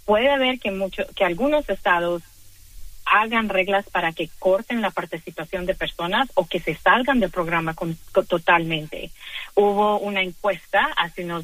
puede haber que algunos estados hagan reglas para que corten la participación de personas o que se salgan del programa totalmente. Hubo una encuesta hace 2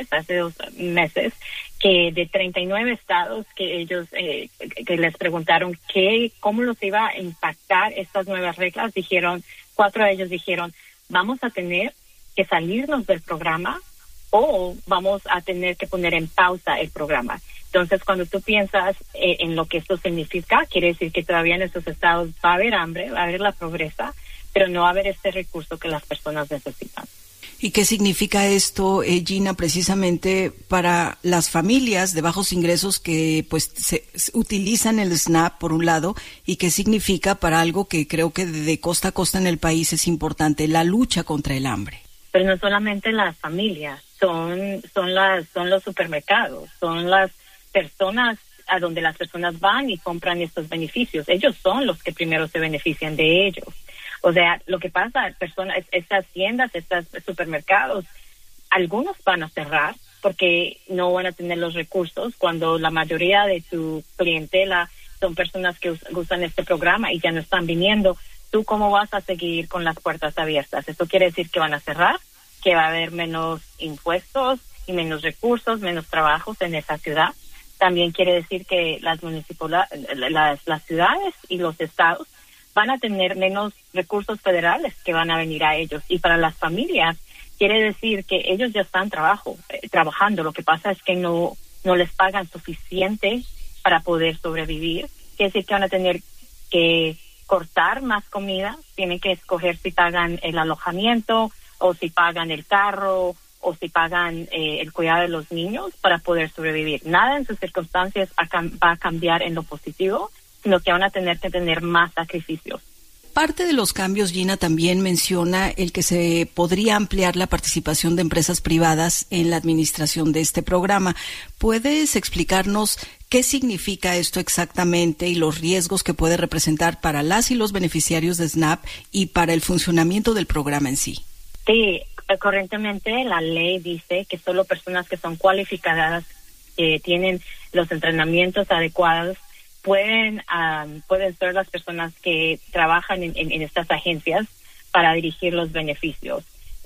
meses, que de 39 estados que ellos que les preguntaron cómo los iba a impactar estas nuevas reglas. 4 de ellos dijeron, vamos a tener que salirnos del programa o vamos a tener que poner en pausa el programa. Entonces, cuando tú piensas en lo que esto significa, quiere decir que todavía en estos estados va a haber hambre, va a haber la pobreza, pero no va a haber este recurso que las personas necesitan. ¿Y qué significa esto, Gina, precisamente para las familias de bajos ingresos que pues se utilizan el SNAP por un lado, y qué significa para algo que creo que de costa a costa en el país es importante, la lucha contra el hambre? Pero no solamente las familias, son los supermercados, son las personas a donde las personas van y compran estos beneficios. Ellos son los que primero se benefician de ellos. O sea, lo que pasa, estas tiendas, estos supermercados, algunos van a cerrar porque no van a tener los recursos cuando la mayoría de tu clientela son personas que usan este programa y ya no están viniendo. ¿Tú cómo vas a seguir con las puertas abiertas? Eso quiere decir que van a cerrar, que va a haber menos impuestos y menos recursos, menos trabajos en esa ciudad. También quiere decir que las ciudades y los estados van a tener menos recursos federales que van a venir a ellos. Y para las familias, quiere decir que ellos ya están trabajando. Lo que pasa es que no les pagan suficiente para poder sobrevivir. Quiere decir que van a tener que cortar más comida, tienen que escoger si pagan el alojamiento o si pagan el carro o si pagan el cuidado de los niños para poder sobrevivir. Nada en sus circunstancias va a cambiar en lo positivo, sino que van a tener que tener más sacrificios. Parte de los cambios, Gina, también menciona el que se podría ampliar la participación de empresas privadas en la administración de este programa. ¿Puedes explicarnos qué significa esto exactamente y los riesgos que puede representar para las y los beneficiarios de SNAP y para el funcionamiento del programa en sí? Sí, correctamente la ley dice que solo personas que son cualificadas, que tienen los entrenamientos adecuados, pueden ser las personas que trabajan en estas agencias para dirigir los beneficios.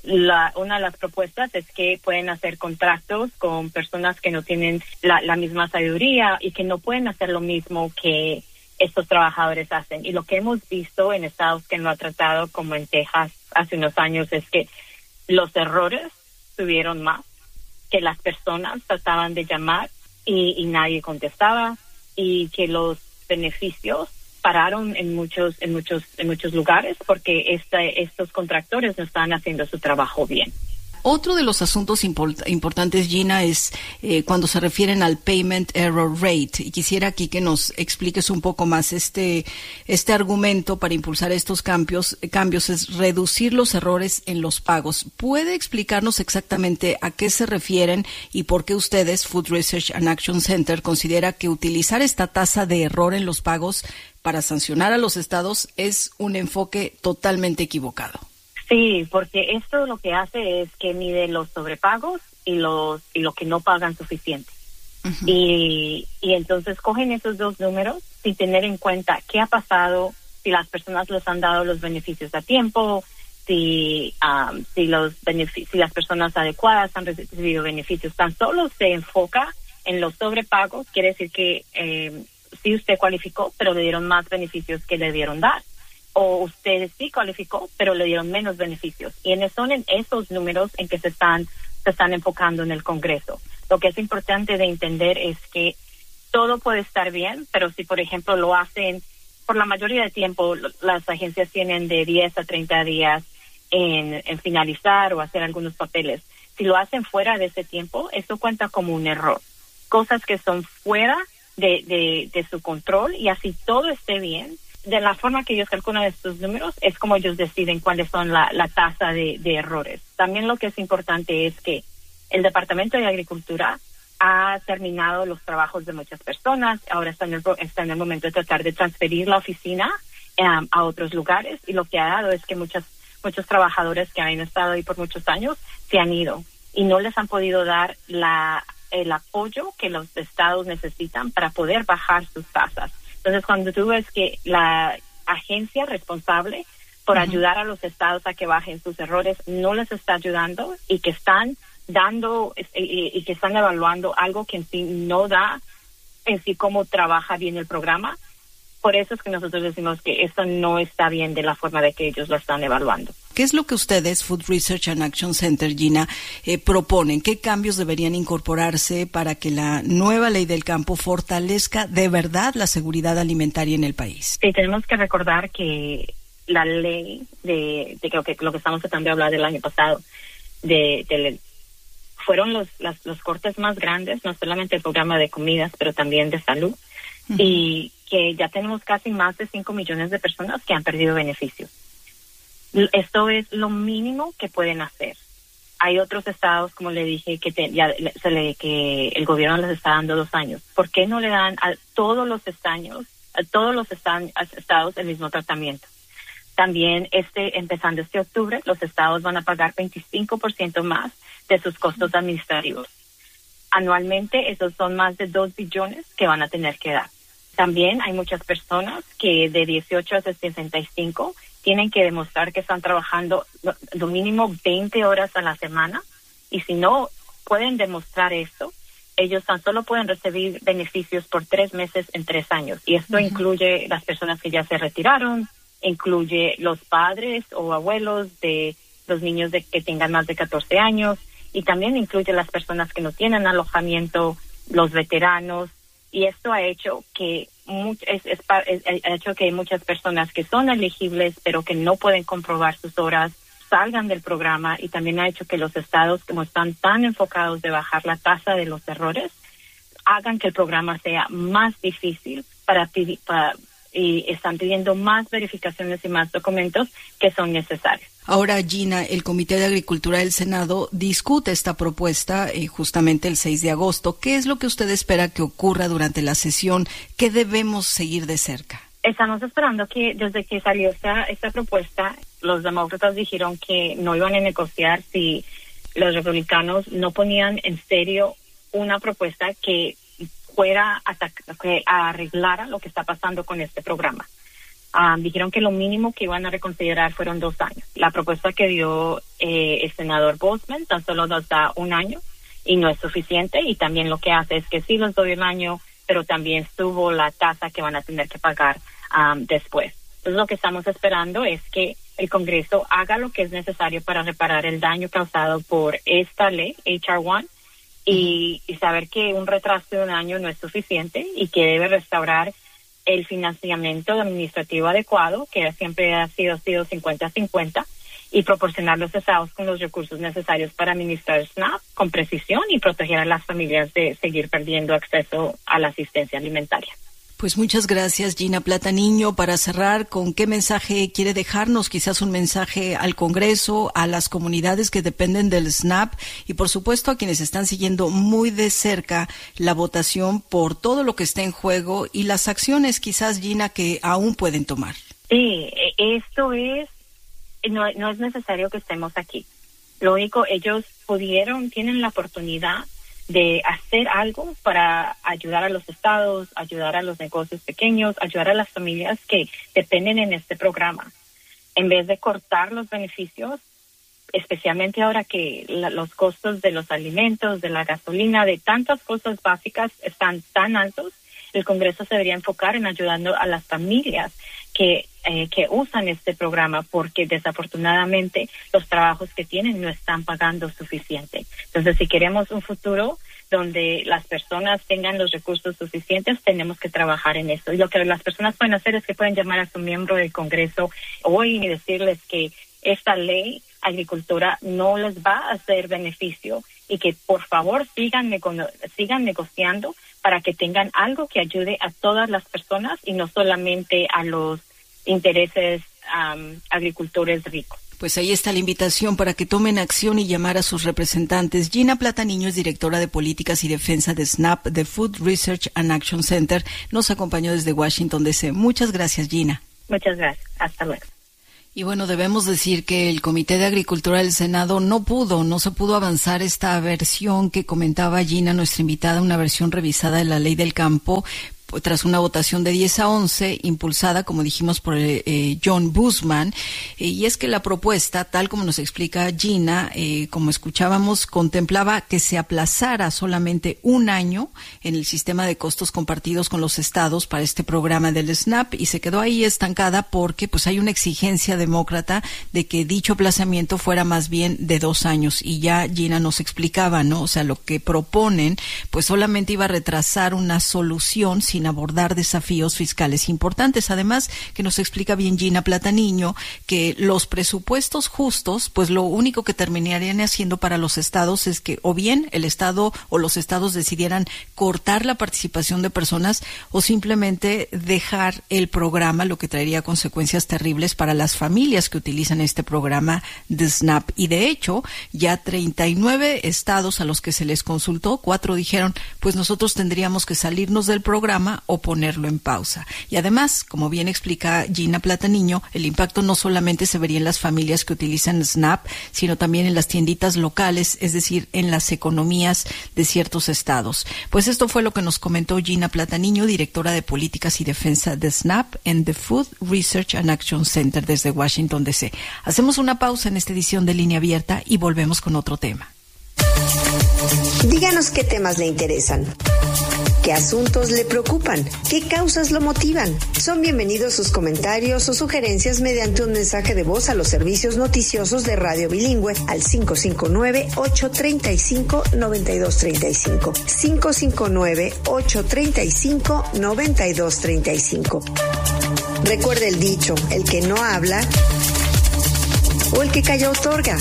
Una de las propuestas es que pueden hacer contratos con personas que no tienen la misma sabiduría y que no pueden hacer lo mismo que estos trabajadores hacen. Y lo que hemos visto en estados que no ha tratado, como en Texas hace unos años, es que los errores tuvieron más, que las personas trataban de llamar y nadie contestaba, y que los beneficios pararon en muchos lugares porque estos contractores no estaban haciendo su trabajo bien. Otro de los asuntos importantes, Gina, es cuando se refieren al Payment Error Rate. Y quisiera aquí que nos expliques un poco más este argumento para impulsar estos cambios es reducir los errores en los pagos. ¿Puede explicarnos exactamente a qué se refieren y por qué ustedes, Food Research and Action Center, considera que utilizar esta tasa de error en los pagos para sancionar a los estados es un enfoque totalmente equivocado? Sí, porque esto lo que hace es que mide los sobrepagos y lo que no pagan suficiente. Uh-huh. Y entonces cogen esos dos números sin tener en cuenta qué ha pasado, si las personas les han dado los beneficios a tiempo, si las personas adecuadas han recibido beneficios. Tan solo se enfoca en los sobrepagos, quiere decir que sí usted cualificó, pero le dieron más beneficios que le dieron dar. O usted sí cualificó, pero le dieron menos beneficios. Y son en esos números en que se están enfocando en el Congreso. Lo que es importante de entender es que todo puede estar bien, pero si, por ejemplo, lo hacen, por la mayoría del tiempo, las agencias tienen de 10 a 30 días en finalizar o hacer algunos papeles. Si lo hacen fuera de ese tiempo, eso cuenta como un error. Cosas que son fuera de su control, y así todo esté bien. De la forma que ellos calculan estos números es como ellos deciden cuáles son la tasa de errores. También lo que es importante es que el Departamento de Agricultura ha terminado los trabajos de muchas personas. Ahora está en el momento de tratar de transferir la oficina a otros lugares, y lo que ha dado es que muchos trabajadores que han estado ahí por muchos años se han ido y no les han podido dar la el apoyo que los estados necesitan para poder bajar sus tasas. Entonces, cuando tú ves que la agencia responsable por ayudar a los estados a que bajen sus errores no les está ayudando y que están dando y que están evaluando algo que en sí no da en sí cómo trabaja bien el programa, por eso es que nosotros decimos que esto no está bien de la forma de que ellos lo están evaluando. ¿Qué es lo que ustedes, Food Research and Action Center, Gina, proponen? ¿Qué cambios deberían incorporarse para que la nueva ley del campo fortalezca de verdad la seguridad alimentaria en el país? Sí, tenemos que recordar que la ley de lo que estamos tratando de hablar del año pasado, fueron los cortes más grandes, no solamente el programa de comidas, pero también de salud, y que ya tenemos casi más de 5 millones de personas que han perdido beneficios. Esto es lo mínimo que pueden hacer. Hay otros estados, como le dije, que el gobierno les está dando 2 años. ¿Por qué no le dan a todos los estados el mismo tratamiento? También empezando este octubre, los estados van a pagar 25% más de sus costos administrativos. Anualmente, esos son más de 2 billones que van a tener que dar. También hay muchas personas que de 18 a 65 tienen que demostrar que están trabajando lo mínimo 20 horas a la semana, y si no pueden demostrar esto, ellos tan solo pueden recibir beneficios por 3 meses en 3 años. Y esto incluye las personas que ya se retiraron, incluye los padres o abuelos de los niños que tengan más de 14 años, y también incluye las personas que no tienen alojamiento, los veteranos, y esto ha hecho que muchas personas que son elegibles pero que no pueden comprobar sus horas salgan del programa, y también ha hecho que los estados, como están tan enfocados de bajar la tasa de los errores, hagan que el programa sea más difícil y están pidiendo más verificaciones y más documentos que son necesarios. Ahora, Gina, el Comité de Agricultura del Senado discute esta propuesta justamente el 6 de agosto. ¿Qué es lo que usted espera que ocurra durante la sesión? ¿Qué debemos seguir de cerca? Estamos esperando que desde que salió esta propuesta, los demócratas dijeron que no iban a negociar si los republicanos no ponían en serio una propuesta que fuera que arreglara lo que está pasando con este programa. Dijeron que lo mínimo que iban a reconsiderar fueron 2 años. La propuesta que dio el senador Boozman tan solo nos da 1 año y no es suficiente, y también lo que hace es que sí los doy 1 año, pero también subo la tasa que van a tener que pagar después. Entonces lo que estamos esperando es que el Congreso haga lo que es necesario para reparar el daño causado por esta ley, H.R. 1, y saber que un retraso de 1 año no es suficiente y que debe restaurar el financiamiento administrativo adecuado, que siempre ha sido 50-50, y proporcionar los estados con los recursos necesarios para administrar SNAP con precisión y proteger a las familias de seguir perdiendo acceso a la asistencia alimentaria. Pues muchas gracias, Gina Plataniño. Para cerrar, ¿con qué mensaje quiere dejarnos? Quizás un mensaje al Congreso, a las comunidades que dependen del SNAP y, por supuesto, a quienes están siguiendo muy de cerca la votación por todo lo que está en juego y las acciones, quizás, Gina, que aún pueden tomar. Sí, esto no es necesario que estemos aquí. Lo único, ellos tienen la oportunidad de hacer algo para ayudar a los estados, ayudar a los negocios pequeños, ayudar a las familias que dependen en este programa. En vez de cortar los beneficios, especialmente ahora que los costos de los alimentos, de la gasolina, de tantas cosas básicas están tan altos, el Congreso se debería enfocar en ayudando a las familias que usan este programa, porque desafortunadamente los trabajos que tienen no están pagando suficiente. Entonces, si queremos un futuro donde las personas tengan los recursos suficientes, tenemos que trabajar en eso. Y lo que las personas pueden hacer es que pueden llamar a su miembro del Congreso hoy y decirles que esta ley agricultura no les va a hacer beneficio y que por favor sigan negociando para que tengan algo que ayude a todas las personas y no solamente a los intereses agricultores ricos. Pues ahí está la invitación para que tomen acción y llamar a sus representantes. Gina Plataniño es directora de Políticas y Defensa de SNAP, de Food Research and Action Center. Nos acompañó desde Washington, D.C. Muchas gracias, Gina. Muchas gracias. Hasta luego. Y bueno, debemos decir que el Comité de Agricultura del Senado no se pudo avanzar esta versión que comentaba Gina, nuestra invitada, una versión revisada de la Ley del Campo, tras una votación de 10-11, impulsada, como dijimos, por John Boozman, y es que la propuesta, tal como nos explica Gina, como escuchábamos, contemplaba que se aplazara solamente un año en el sistema de costos compartidos con los estados para este programa del SNAP, y se quedó ahí estancada porque pues hay una exigencia demócrata de que dicho aplazamiento fuera más bien de 2 años, y ya Gina nos explicaba, ¿no? O sea, lo que proponen pues solamente iba a retrasar una solución sin abordar desafíos fiscales importantes. Además, que nos explica bien Gina Plataniño, que los presupuestos justos, pues lo único que terminarían haciendo para los estados es que o bien el estado o los estados decidieran cortar la participación de personas o simplemente dejar el programa, lo que traería consecuencias terribles para las familias que utilizan este programa de SNAP. Y de hecho, ya 39 estados a los que se les consultó, 4 dijeron, pues nosotros tendríamos que salirnos del programa o ponerlo en pausa. Y además, como bien explica Gina Plataniño, el impacto no solamente se vería en las familias que utilizan SNAP, sino también en las tienditas locales, es decir, en las economías de ciertos estados. Pues esto fue lo que nos comentó Gina Plataniño, directora de Políticas y Defensa de SNAP en The Food Research and Action Center desde Washington, D.C. Hacemos una pausa en esta edición de Línea Abierta y volvemos con otro tema. Díganos qué temas le interesan. ¿Qué asuntos le preocupan? ¿Qué causas lo motivan? Son bienvenidos sus comentarios o sugerencias mediante un mensaje de voz a los servicios noticiosos de Radio Bilingüe al 559-835-9235. 559-835-9235. Recuerde el dicho, el que no habla o el que calla otorga.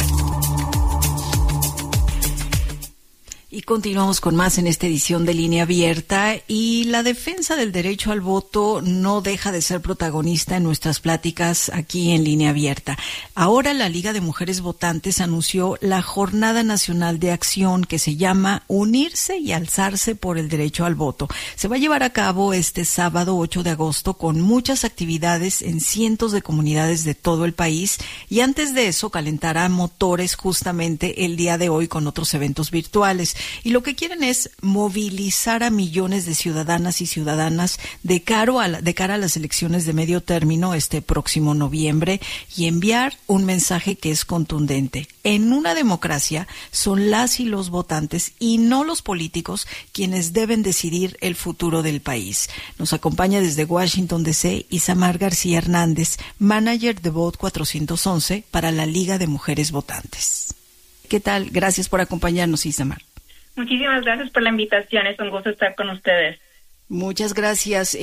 Y continuamos con más en esta edición de Línea Abierta, y la defensa del derecho al voto no deja de ser protagonista en nuestras pláticas aquí en Línea Abierta. Ahora la Liga de Mujeres Votantes anunció la Jornada Nacional de Acción que se llama Unirse y Alzarse por el Derecho al Voto. Se va a llevar a cabo este sábado 8 de agosto con muchas actividades en cientos de comunidades de todo el país, y antes de eso calentará motores justamente el día de hoy con otros eventos virtuales. Y lo que quieren es movilizar a millones de ciudadanas y ciudadanas de cara a las elecciones de medio término este próximo noviembre, y enviar un mensaje que es contundente. En una democracia son las y los votantes y no los políticos quienes deben decidir el futuro del país. Nos acompaña desde Washington, D.C. Isamar García Hernández, manager de Vote 411 para la Liga de Mujeres Votantes. ¿Qué tal? Gracias por acompañarnos, Isamar. Muchísimas gracias por la invitación, es un gusto estar con ustedes. Muchas gracias.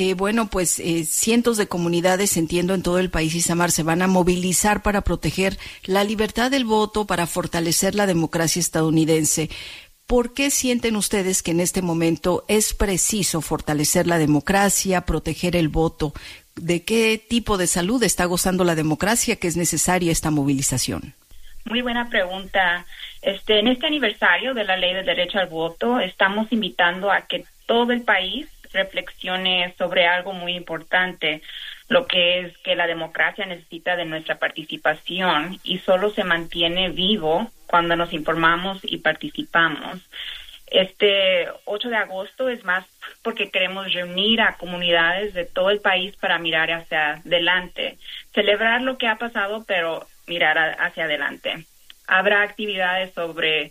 Cientos de comunidades, entiendo, en todo el país, Isamar, se van a movilizar para proteger la libertad del voto, para fortalecer la democracia estadounidense. ¿Por qué sienten ustedes que en este momento es preciso fortalecer la democracia, proteger el voto? ¿De qué tipo de salud está gozando la democracia que es necesaria esta movilización? Muy buena pregunta. En este aniversario de la Ley del Derecho al Voto, estamos invitando a que todo el país reflexione sobre algo muy importante, lo que es que la democracia necesita de nuestra participación y solo se mantiene vivo cuando nos informamos y participamos. Este 8 de agosto es más porque queremos reunir a comunidades de todo el país para mirar hacia adelante, celebrar lo que ha pasado, pero mirar hacia adelante. Habrá actividades sobre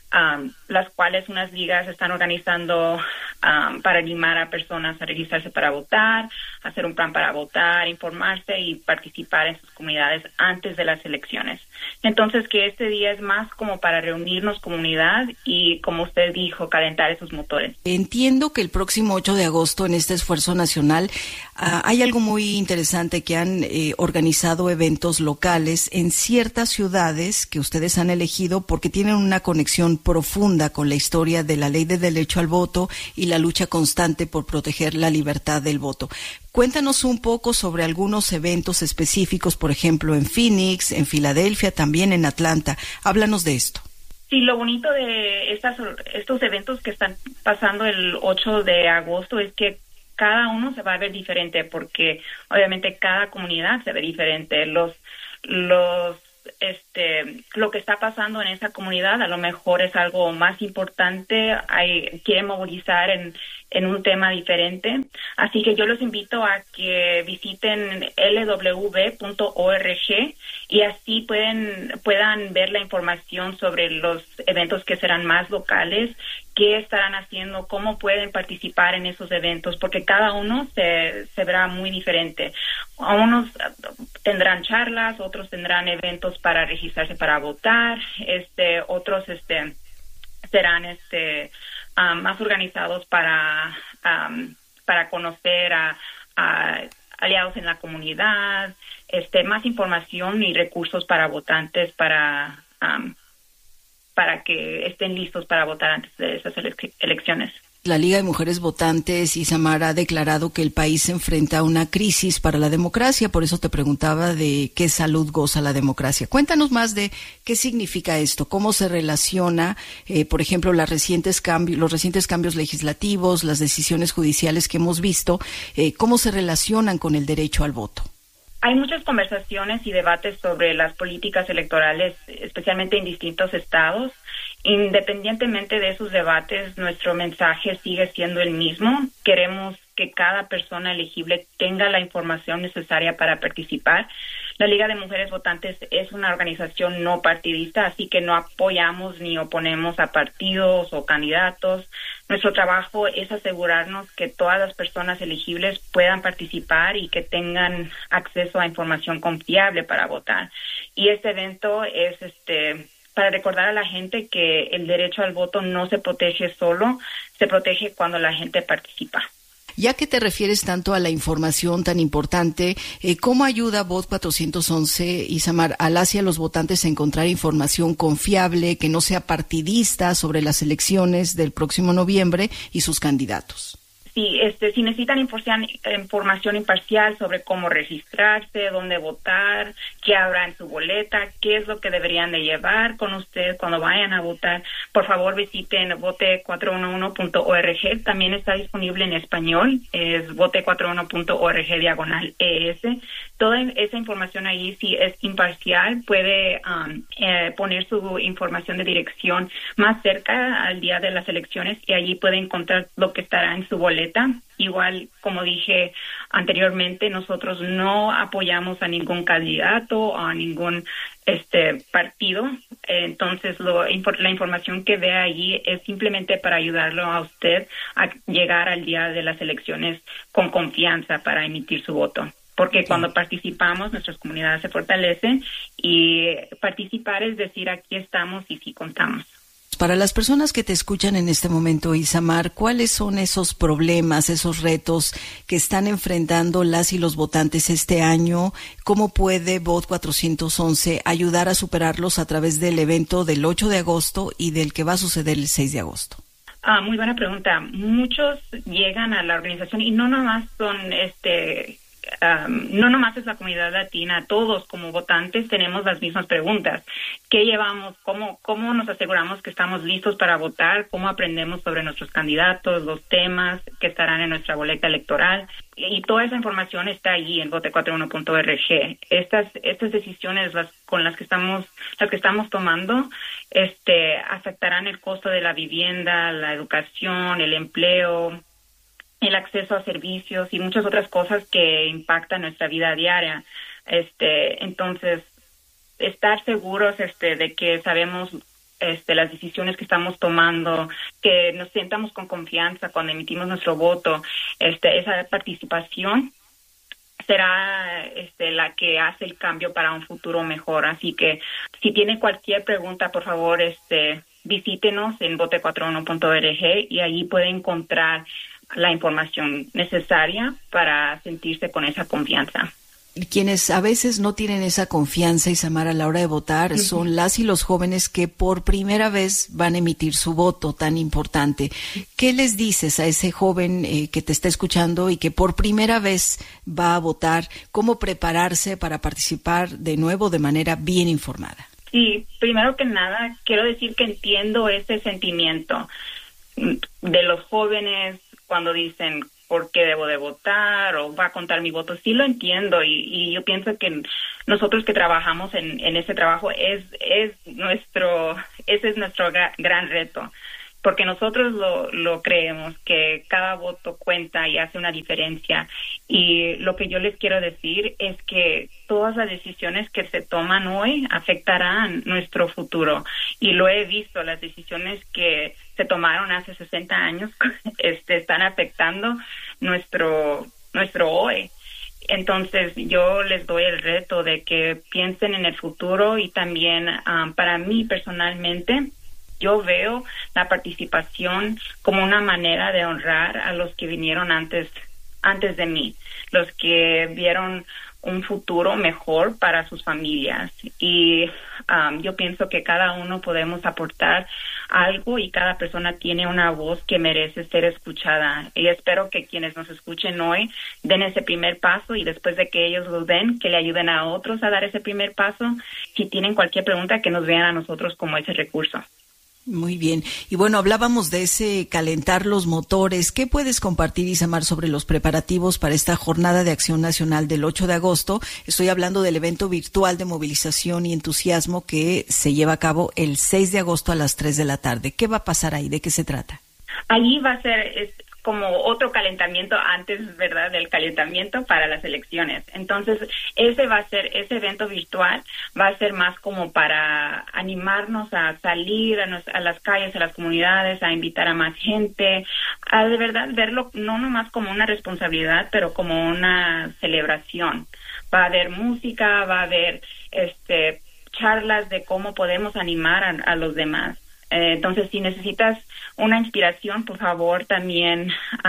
las cuales unas ligas están organizando para animar a personas a registrarse para votar, hacer un plan para votar, informarse y participar en sus comunidades antes de las elecciones. Entonces, que este día es más como para reunirnos comunidad y, como usted dijo, calentar esos motores. Entiendo que el próximo 8 de agosto, en este esfuerzo nacional, hay algo muy interesante, que han organizado eventos locales en ciertas ciudades que ustedes han elegido porque tienen una conexión profunda con la historia de la Ley de Derecho al Voto y la lucha constante por proteger la libertad del voto. Cuéntanos un poco sobre algunos eventos específicos, por ejemplo, en Phoenix, en Filadelfia, también en Atlanta. Háblanos de esto. Sí, lo bonito de estos eventos que están pasando el 8 de agosto es que cada uno se va a ver diferente, porque obviamente cada comunidad se ve diferente. Los lo que está pasando en esa comunidad a lo mejor es algo más importante, quieren movilizar en un tema diferente. Así que yo los invito a que visiten lw.org y así puedan ver la información sobre los eventos que serán más locales, qué estarán haciendo, cómo pueden participar en esos eventos, porque cada uno se verá muy diferente. Unos tendrán charlas, otros tendrán eventos para registrarse para votar, otros serán más organizados para conocer a aliados en la comunidad, más información y recursos para votantes para que estén listos para votar antes de esas elecciones. La Liga de Mujeres Votantes, Isamar, ha declarado que el país se enfrenta a una crisis para la democracia. Por eso te preguntaba de qué salud goza la democracia. Cuéntanos más de qué significa esto, cómo se relaciona, por ejemplo, los recientes cambios legislativos, las decisiones judiciales que hemos visto, cómo se relacionan con el derecho al voto. Hay muchas conversaciones y debates sobre las políticas electorales, especialmente en distintos estados. Independientemente de esos debates, nuestro mensaje sigue siendo el mismo. Queremos que cada persona elegible tenga la información necesaria para participar. La Liga de Mujeres Votantes es una organización no partidista, así que no apoyamos ni oponemos a partidos o candidatos. Nuestro trabajo es asegurarnos que todas las personas elegibles puedan participar y que tengan acceso a información confiable para votar. Y este evento es para recordar a la gente que el derecho al voto no se protege solo, se protege cuando la gente participa. Ya que te refieres tanto a la información tan importante, ¿cómo ayuda Voto 411, Isamar, a las y a los votantes a encontrar información confiable, que no sea partidista sobre las elecciones del próximo noviembre y sus candidatos? Sí, si necesitan información imparcial sobre cómo registrarse, dónde votar, qué habrá en su boleta, qué es lo que deberían de llevar con ustedes cuando vayan a votar, por favor visiten vote411.org. También está disponible en español, es vote411.org/ES. Toda esa información allí, si es imparcial, puede poner su información de dirección más cerca al día de las elecciones y allí puede encontrar lo que estará en su boleta. Igual, como dije anteriormente, nosotros no apoyamos a ningún candidato o a ningún partido. Entonces, la información que vea allí es simplemente para ayudarlo a usted a llegar al día de las elecciones con confianza para emitir su voto. Porque cuando participamos, nuestras comunidades se fortalecen y participar es decir, aquí estamos y sí contamos. Para las personas que te escuchan en este momento, Isamar, ¿cuáles son esos problemas, esos retos que están enfrentando las y los votantes este año? ¿Cómo puede Voto 411 ayudar a superarlos a través del evento del 8 de agosto y del que va a suceder el 6 de agosto? Muy buena pregunta. Muchos llegan a la organización y no nomás son no nomás es la comunidad latina, todos como votantes tenemos las mismas preguntas. ¿Qué llevamos? ¿Cómo nos aseguramos que estamos listos para votar? ¿Cómo aprendemos sobre nuestros candidatos, los temas que estarán en nuestra boleta electoral? Y toda esa información está allí en vote411.org. Estas decisiones las que estamos tomando afectarán el costo de la vivienda, la educación, el empleo, el acceso a servicios y muchas otras cosas que impactan nuestra vida diaria. Entonces, estar seguros de que sabemos las decisiones que estamos tomando, que nos sientamos con confianza cuando emitimos nuestro voto, esa participación será la que hace el cambio para un futuro mejor. Así que si tiene cualquier pregunta, por favor, visítenos en vote411.org y allí puede encontrar la información necesaria para sentirse con esa confianza. Quienes a veces no tienen esa confianza, Isamar, a la hora de votar, son las y los jóvenes que por primera vez van a emitir su voto tan importante. ¿Qué les dices a ese joven que te está escuchando y que por primera vez va a votar? ¿Cómo prepararse para participar de nuevo de manera bien informada? Sí, primero que nada, quiero decir que entiendo ese sentimiento de los jóvenes cuando dicen por qué debo de votar o va a contar mi voto. Sí lo entiendo y yo pienso que nosotros que trabajamos en ese trabajo ese es nuestro gran reto. Porque nosotros lo creemos, que cada voto cuenta y hace una diferencia. Y lo que yo les quiero decir es que todas las decisiones que se toman hoy afectarán nuestro futuro. Y lo he visto, las decisiones que se tomaron hace 60 años están afectando nuestro hoy. Entonces, yo les doy el reto de que piensen en el futuro y también para mí personalmente, yo veo la participación como una manera de honrar a los que vinieron antes de mí, los que vieron un futuro mejor para sus familias. Y yo pienso que cada uno podemos aportar algo y cada persona tiene una voz que merece ser escuchada. Y espero que quienes nos escuchen hoy den ese primer paso y después de que ellos lo den, que le ayuden a otros a dar ese primer paso. Si tienen cualquier pregunta, que nos vean a nosotros como ese recurso. Muy bien. Y bueno, hablábamos de ese calentar los motores. ¿Qué puedes compartir, Isamar, sobre los preparativos para esta Jornada de Acción Nacional del 8 de agosto? Estoy hablando del evento virtual de movilización y entusiasmo que se lleva a cabo el 6 de agosto a las 3 de la tarde. ¿Qué va a pasar ahí? ¿De qué se trata? Allí va a ser como otro calentamiento antes, ¿verdad?, del calentamiento para las elecciones. Entonces, ese evento virtual va a ser más como para animarnos a salir a las calles, a las comunidades, a invitar a más gente, a de verdad verlo no nomás como una responsabilidad, pero como una celebración. Va a haber música, va a haber charlas de cómo podemos animar a los demás. Entonces, si necesitas una inspiración, por favor, también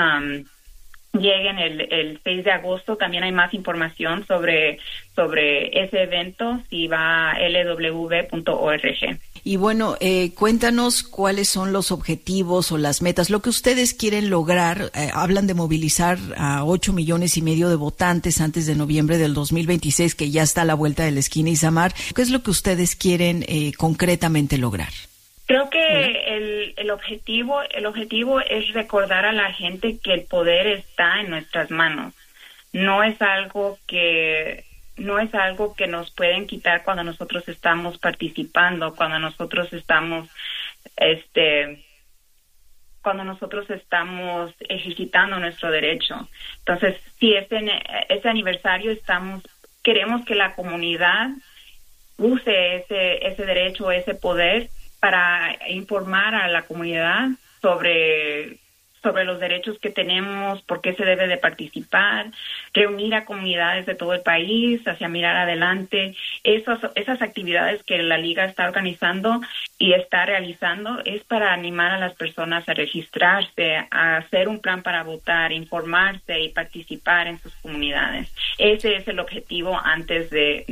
lleguen el 6 de agosto. También hay más información sobre ese evento si va a lw.org. Y bueno, cuéntanos cuáles son los objetivos o las metas, lo que ustedes quieren lograr. Hablan de movilizar a 8,5 millones de votantes antes de noviembre del 2026, que ya está a la vuelta de la esquina. Isamar, ¿qué es lo que ustedes quieren concretamente lograr? Creo que el objetivo es recordar a la gente que el poder está en nuestras manos. No es algo que nos pueden quitar cuando nosotros estamos participando, cuando nosotros estamos ejercitando nuestro derecho. Entonces, si ese aniversario queremos que la comunidad use ese derecho, ese poder, para informar a la comunidad sobre los derechos que tenemos, por qué se debe de participar, reunir a comunidades de todo el país hacia mirar adelante. Esas actividades que la Liga está organizando y está realizando es para animar a las personas a registrarse, a hacer un plan para votar, informarse y participar en sus comunidades. Ese es el objetivo antes de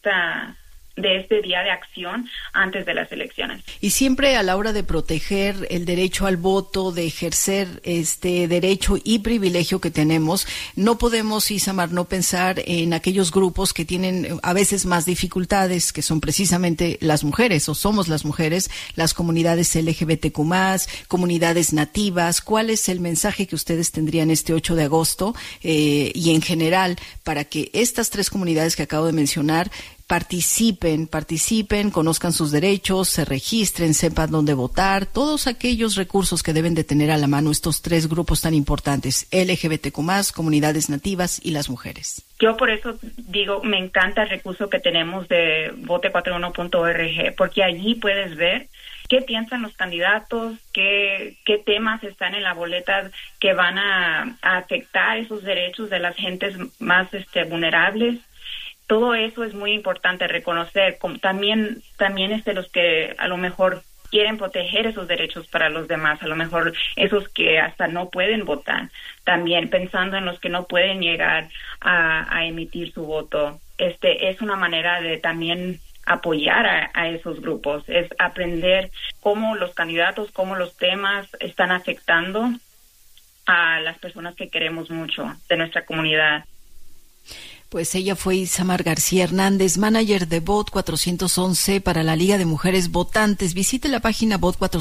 este día de acción antes de las elecciones. Y siempre a la hora de proteger el derecho al voto, de ejercer este derecho y privilegio que tenemos, no podemos, Isamar, no pensar en aquellos grupos que tienen a veces más dificultades, que son precisamente las mujeres, o somos las mujeres, las comunidades LGBTQ+, comunidades nativas. ¿Cuál es el mensaje que ustedes tendrían este 8 de agosto y en general para que estas tres comunidades que acabo de mencionar participen, conozcan sus derechos, se registren, sepan dónde votar, todos aquellos recursos que deben de tener a la mano estos tres grupos tan importantes, LGBTQ+, comunidades nativas y las mujeres? Yo por eso digo, me encanta el recurso que tenemos de vote41.org, porque allí puedes ver qué piensan los candidatos, qué temas están en la boleta que van a afectar esos derechos de las gentes más vulnerables. Todo eso es muy importante reconocer. También es de los que a lo mejor quieren proteger esos derechos para los demás, a lo mejor esos que hasta no pueden votar, también pensando en los que no pueden llegar a emitir su voto. Es una manera de también apoyar a esos grupos, es aprender cómo los candidatos, cómo los temas están afectando a las personas que queremos mucho de nuestra comunidad. Pues ella fue Isamar García Hernández, manager de Vot 411 para la Liga de Mujeres Votantes. Visite la página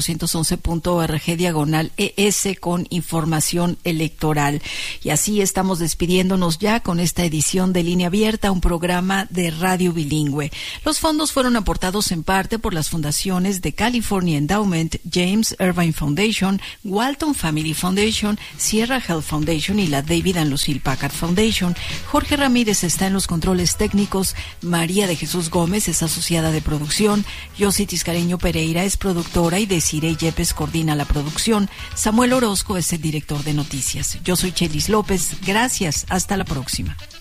vot411.org/ES con información electoral. Y así estamos despidiéndonos ya con esta edición de Línea Abierta, un programa de radio bilingüe. Los fondos fueron aportados en parte por las fundaciones de California Endowment, James Irvine Foundation, Walton Family Foundation, Sierra Health Foundation y la David and Lucille Packard Foundation. Jorge Ramírez está en los controles técnicos, María de Jesús Gómez es asociada de producción, Yossi Tiscareño Pereira es productora y Desiree Yepes coordina la producción. Samuel Orozco es el director de noticias. Yo soy Chelis López. Gracias. Hasta la próxima.